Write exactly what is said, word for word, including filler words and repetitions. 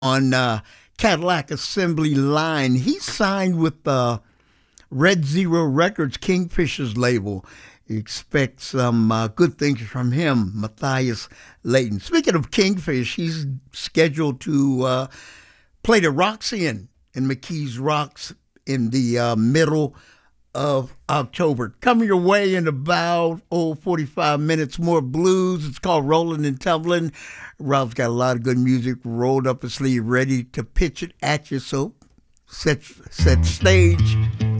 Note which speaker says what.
Speaker 1: on uh, Cadillac Assembly Line. He signed with uh, Red Zero Records, Kingfisher's label. You expect some uh, good things from him, Matthias Layton. Speaking of Kingfish, he's scheduled to uh, play the Roxy in McKees Rocks in the uh, middle of October. Coming your way in about, oh, forty-five minutes, more blues. It's called Rolling and Tumbling. Ralph's got a lot of good music rolled up his sleeve, ready to pitch it at you. So set, set stage.